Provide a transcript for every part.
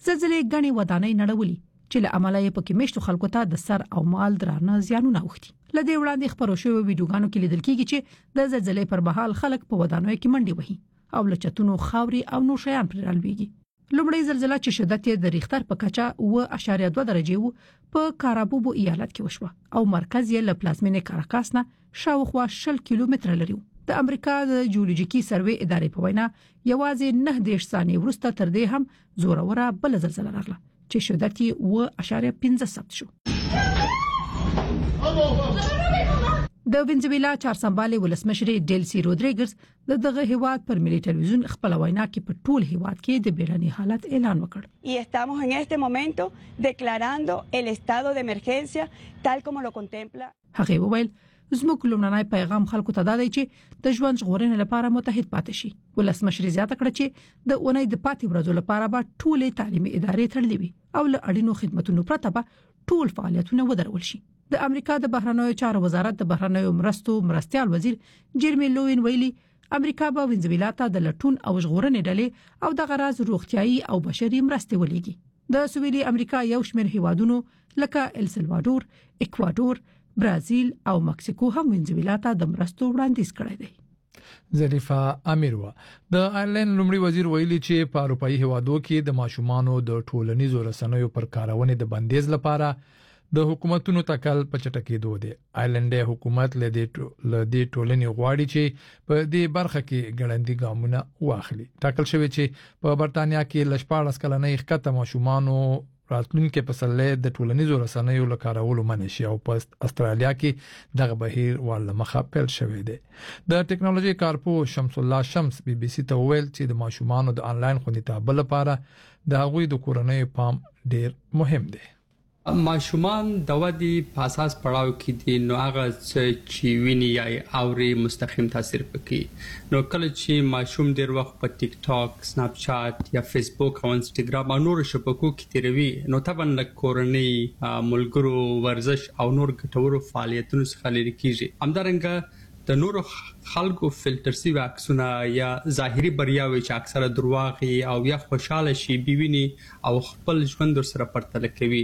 زلزلې غني ودانۍ نړولې چې له عمله یې پکې مشتو خلکو ته د سر او مال درانه زیانونه وختي. لدې وړاندې خبرو شوی ویډیوګانو کې لیدل کېږي چې د زلزلې پر مهال خلک په ودانیو کې منډي وهي او له چتونو خاوري او نور شیان پر رالويږي. لومړی زلزلہ چې شدت یې د ریختر په کچه 2.2 درجه وو په کارابوبو ایالت کې وشوه او مرکز یې له پلازمینې کاراکاس نه شاوخوا 60 کیلومتره لري. د امریکا د جیولوژیکي سروې ادارې په وینا یوازې 9 ثانیې وروسته تر دې هم زوروره بل زلزلہ راغله چې شدت یې 2.5 ثبت شو. د وینزویلا چارسمبالي ولسمشر ډیلسی رودریګز دغه هیواد پر ملي ټلویزیون خپل وینا کې په ټول هیواد کې د بیړني حالت اعلان وکړ. Y estamos en este momento declarando el estado de emergencia tal como lo contempla. هغه وویل زموږ لومړنی پیغام خلکو ته دا دی چې د ژوند ژغورنې لپاره متحد پاتې شي. ولسمشر زیاته کړه چې د اونۍ د پاتې ورځو لپاره به ټولې تعلیمي ادارې تړلې وي او له اړینو خدماتو پرته به ټول فعالیتونه ودرول شي. د امریکا د بهرنیو چارو وزارت د بهرنیو مرستيال وزیر جيرمي لوین ویلي امریکا به وینزویلا ته د لټون او ژغورنې ډلې او د غراض روغتيایي او بشري مرستې ولېږي. د سویلي امریکا یو شمېر هیوادونو لکه ال سلوادور، اکوادور، برازیل او مکسیکو هم وینزویلا ته د مرستو وړاندیز کړی دی. ظریفه امیروا د آیرلند لومړي وزیر ویلي چې په اروپאי هیوادو کې د ماشومانو د ټولنیزو رسنیو پر کارونې د بندیز لپاره د حکومتونو تکل په چټکې دوه دي. آیرلند حکومت لدې ټولنې غواړي چې په دې برخه کې ګړندی ګامونه واخلي. ټاکل شوی چې په برتانیا کې لشپاړس کلنې ښکته ماشومانو راتلونکي پسلې د ټولنیزو رسنیو لکارولو منشي او په استرالیا کې دغه بهیر ول مخه پیل شوی دی. د ټکنالوژي کارپو شمس الله شمس بي بي سي ته ویل چې د ماشومانو د انلاین خوندیتوب لپاره د هغوی د کورنۍ پام ډیر مهم دی. ماشومان د ودی په اساس پړاو کې دي نو هغه چې ویني یا اوري مستقیم تاثیر پکې نو کله چې ماشوم ډیر وخت په ټیک ټاک، سناپ چات یا فیسبوک او انستګرام او نور شبکو کې تیروي نو طبعا د کورنۍ ملګرو ورزش او نور ګټورو فعالیتونو څخه لري کیږي. همدارنګه د نورو خلکو فلټر سی واکسونه یا ظاهري بریاوي چې اکثره درواغي او یا خوشاله شي بيويني او خپل ژوند سره پرتل کوي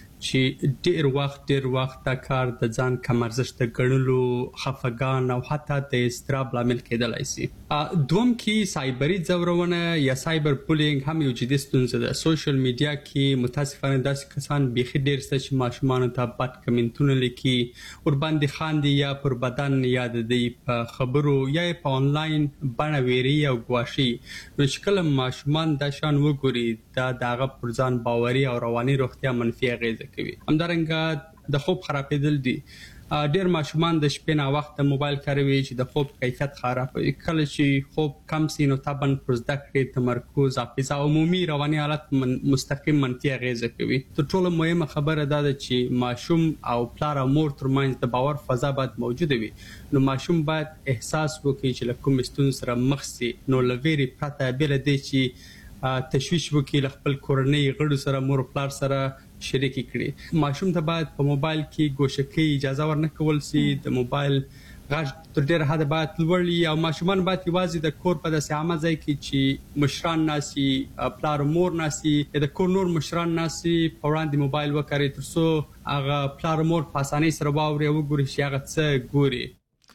چې ډیر وخت دا کار د ځان کمرزش ته ګڼلو خفګان او حتی د استراب لامل کېدلای شي. دوم کې سایبری ځورونه یا سایبر بولینګ هم یو جدي ستونزه ده. سوشل میډیا کې متاسفانه داسې کسان بيخي ډیر ست چې ماشومان ته بد کمنټونه لیکي ور باندې خاندي یا پر بدن یاد دی په خبرو یا په انلاین باندې ویري او غواشي. نو شکل ماشومان د شان وګوري دا دغه پر ځان باوري او رواني روغتیا منفي اغیزه کوي. همدارنګه د خوب خرابېدل دي. ډېر ماشومان د شپې نه وخت موبایل کاروي چې د خوب کیفیت خراب وي. کله چې خوب کم سي نو طبعا پر زده کړې تمرکز، حافظه او عمومي رواني حالت مستقیم منفي اغیزه کوي. تر ټولو مهمه خبره دا ده چې ماشوم او پلار او مور ترمنځ د باور فضا باید موجوده وي. نو ماشوم باید احساس وکړي چې له کوم ستونزې سره مخ سي. نو لویری پرته بل دی چې تشویش وکړي خپل کورنۍ غړو سره مور پلار سره شریک کړي. ماشوم ته باید په موبایل کې ګوشکې اجازه ورنکول سي. د موبایل غږ تر ډیره حد باید لوړ او ماشومان باید یوازې د کور په داسې عامه ځای کې چې مشران ناسي، پلار مور ناسي، د کور نور مشران ناسي په وړاندې موبایل وکړي ترڅو هغه پلار مور په اسانۍ سره واوري او وګوري چې هغه څه ګوري.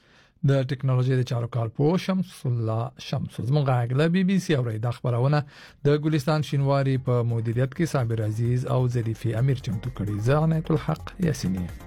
د ټکنالوژي د چارو کارپو شمس الله شمس زموږ غاګله بي بي سي اوري د خبرونه د ګلستان شینواری په مدیریت کې صابر عزیز او ظریفي امیر چمتو کړي. زه عنایت الحق یاسینی.